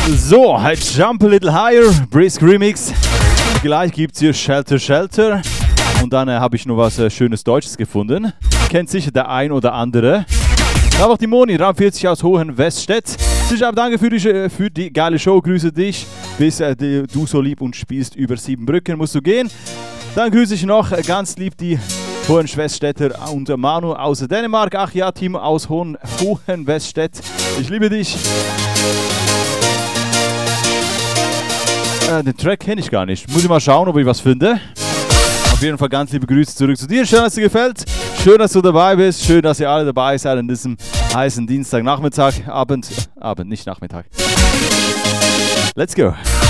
So, Jump a Little Higher, Brisk Remix. Gleich gibt es hier Shelter Shelter. Und dann habe ich noch was schönes Deutsches gefunden. Kennt sicher der ein oder andere. Aber auch die Moni, Raum 40 aus Hohenweststedt. Danke für die geile Show, grüße dich. Bis du so lieb und spielst über 7 Brücken, musst du gehen. Dann grüße ich noch ganz lieb die Hohenweststädter und Manu aus Dänemark. Ach ja, Team aus Hohenweststedt. Ich liebe dich. Den Track kenne ich gar nicht. Muss ich mal schauen, ob ich was finde. Auf jeden Fall ganz liebe Grüße zurück zu dir. Schön, dass es dir gefällt. Schön, dass du dabei bist. Schön, dass ihr alle dabei seid an diesem heißen Dienstagnachmittag. Abend, nicht Nachmittag. Let's go.